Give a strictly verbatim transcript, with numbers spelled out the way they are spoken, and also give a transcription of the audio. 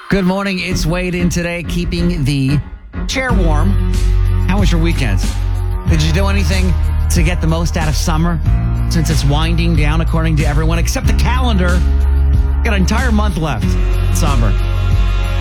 Good morning. It's Wade in today, keeping the chair warm. How was your weekend? Did you do anything to get the most out of summer since it's winding down according to everyone except the calendar? Got an entire month left. Summer.